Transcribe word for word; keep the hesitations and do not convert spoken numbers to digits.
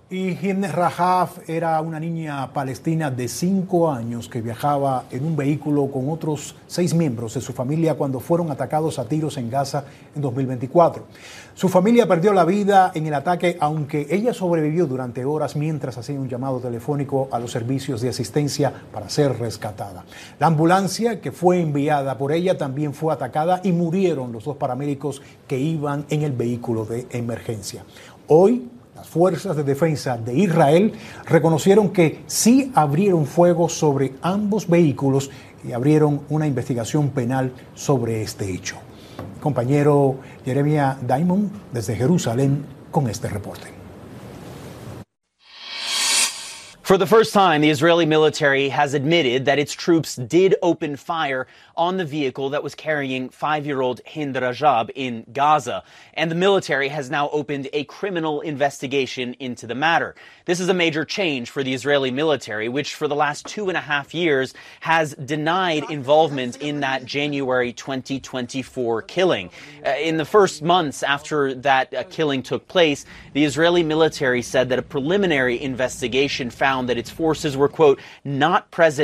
Y Hind Rahaf era una niña palestina de cinco años que viajaba en un vehículo con otros seis miembros de su familia cuando fueron atacados a tiros en Gaza en dos mil veinticuatro. Su familia perdió la vida en el ataque, aunque ella sobrevivió durante horas mientras hacía un llamado telefónico a los servicios de asistencia para ser rescatada. La ambulancia que fue enviada por ella también fue atacada y murieron los dos paramédicos que iban en el vehículo de emergencia. Hoy, las fuerzas de defensa de Israel reconocieron que sí abrieron fuego sobre ambos vehículos y abrieron una investigación penal sobre este hecho. Mi compañero Jeremiah Diamond desde Jerusalén con este reporte. For the first time, the Israeli military has admitted that its troops did open fire on the vehicle that was carrying five-year-old Hind Rajab in Gaza. And the military has now opened a criminal investigation into the matter. This is a major change for the Israeli military, which for the last two and a half years has denied involvement in that January twenty twenty-four killing. Uh, in the first months after that uh, killing took place, the Israeli military said that a preliminary investigation found that its forces were, quote, not present